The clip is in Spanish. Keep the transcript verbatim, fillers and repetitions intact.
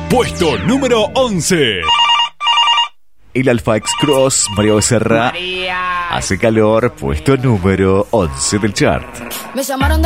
Puesto número once. El Alfa X-Cross, María Becerra. María. Hace calor, puesto número once del chart. Me llamaron de